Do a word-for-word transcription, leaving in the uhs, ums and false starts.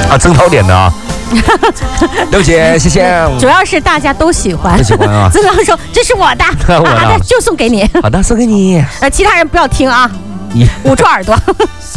啊，整套店的啊。对不起，谢谢。 主要是大家都喜欢， 都喜欢啊。 子刚说这是我的， 我的好的就送给你。 好的，送给你。 呃，其他人不要听啊，捂住耳朵。